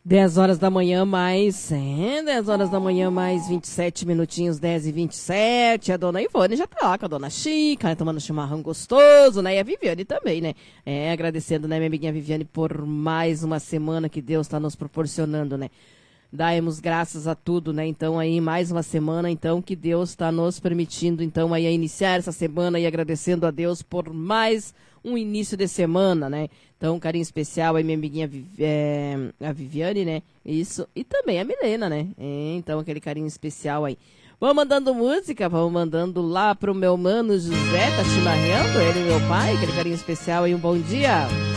10 horas da manhã mais, 10 horas da manhã mais 27 minutinhos, 10h27. A dona Ivone já tá lá com a dona Chica, né, tomando chimarrão gostoso, né? E a Viviane também, né? Agradecendo, né, minha amiguinha Viviane, por mais uma semana que Deus está nos proporcionando, né? Damos graças a tudo, né? Então aí mais uma semana, então, que Deus está nos permitindo, então, aí a iniciar essa semana e agradecendo a Deus por mais um início de semana, né? Então, um carinho especial aí, minha amiguinha a Viviane, né? Isso. E também a Milena, né? Então, aquele carinho especial aí. Vamos mandando música, vamos mandando lá pro meu mano José, tá chimarrando, ele e meu pai, aquele carinho especial aí, um bom dia.